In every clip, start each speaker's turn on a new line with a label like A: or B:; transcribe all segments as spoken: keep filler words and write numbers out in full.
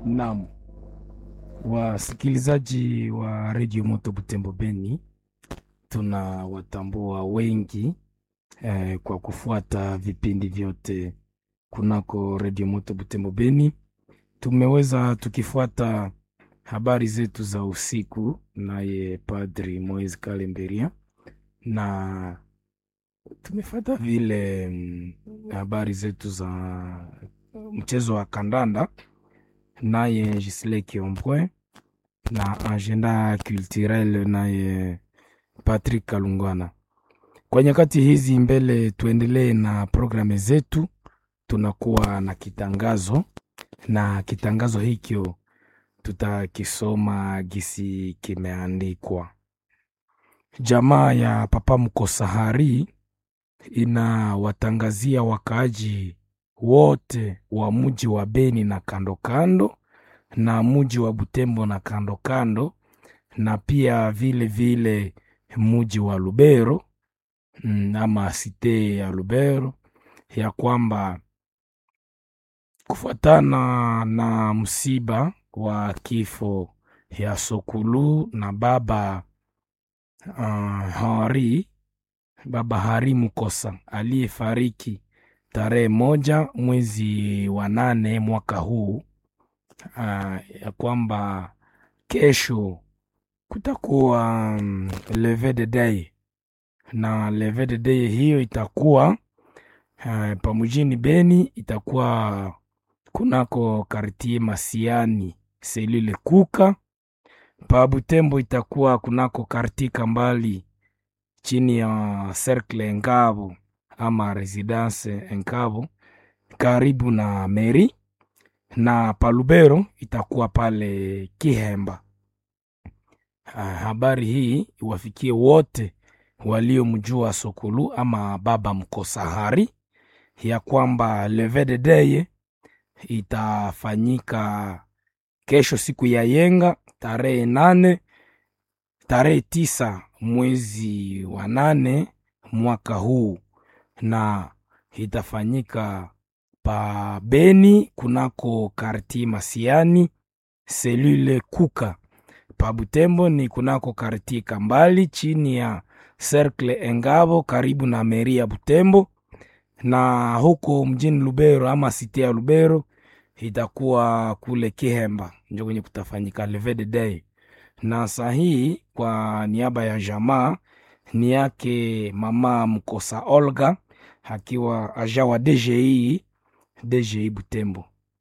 A: Naam, wasikilizaji wa Radio Moto Butembo Beni, tuna watambua wengi eh, kwa kufuata vipindi vyote kunako Radio Moto Butembo Beni. Tumeweza tukifuata habari zetu za usiku naye Padri Moise Kalemberia, na tumefuata vile mm, habari zetu za mchezo wa kandanda naye Gisle Kiombwe, na agenda culturel naye Patrick Kalungwana. Kwa nyakati hizi mbele tuendelee na programe zetu, tunakuwa na kitangazo, na kitangazo hikyo tutakisoma gisi kimeandikwa. Jamaa ya Papa Mukosahari inawatangazia wakaaji wote wa muji wa Beni na kando kando, na muji wa Butembo na kando kando, na pia vile vile muji wa Lubero ama site ya Lubero, ya kwamba kufuatana na msiba wa kifo ya Sokulu na baba uh, Hari baba Hari Mukosa aliyefariki tarehe moja mwezi wa nane mwaka huu, uh, ya kwamba kesho kutakuwa um, leve de day, na leve de day hiyo itakuwa uh, pamujini Beni, itakuwa kunako kartie Masiani selile Kuka. Pa Butembo itakuwa kunako kartie Kambali chini ya Cercle Ngabo ama Residence Nkabo karibu na Meri, na Palubero itakuwa pale Kihemba. Uh, habari hii iwafikie wote waliomjua Sokulu ama baba Mukosahari, ya kwamba leve de day itafanyika kesho siku ya yenga tarehe nane tarehe tisa mwezi wa nane mwaka huu, na itafanyika pa Beni kunako kartie Masiani selule Kuka. Pa Butembo ni kunako kartie Kambali chini ya Cercle Engabo karibu na Meri ya Butembo, na huko mjini Lubero ama site ya Lubero itakuwa kule Kihemba ndio kwenye kutafanyika leve de day. Na sahihi kwa niaba ya jamaa ni yake mama Mkosa Olga, akiwa aja wa D G I D G I Butembo.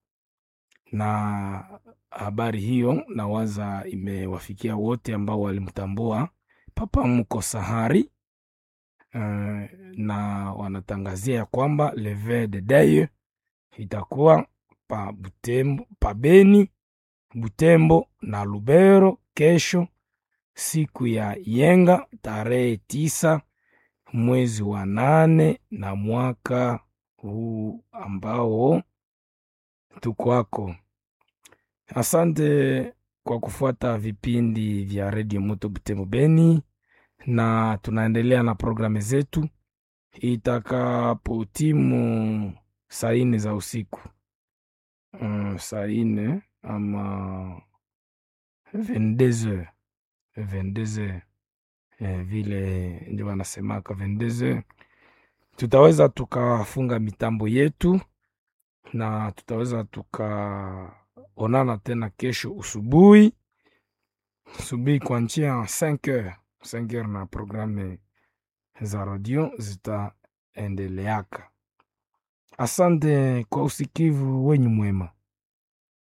A: Na habari hiyo nawaza imewafikia wote ambao walimtambua Papa Mukosahari, uh, na wanatangazia ya kwamba leve de day itakuwa pa Butembo, pa Beni, Butembo na Lubero kesho siku ya yenga tarehe tisa mwezi wa nane na mwaka huu ambao tukwako. Asante kwa kufuata vipindi vya Radio Moto Butembo Beni, na tunaendelea na programe zetu itakapo timu saa ine za usiku, um, saa ine ama vingt-deux heures vingt-deux heures eh, vile ndio wanasemaka vingt-deux heures, tutaweza tukafunga mitambo yetu na tutaweza tukaonana tena kesho usubuhi subuhi kwa njia cinq heures cinq heures, na programe za radio zitaendeleaka. Asante kwa usikivu wenyu mwema.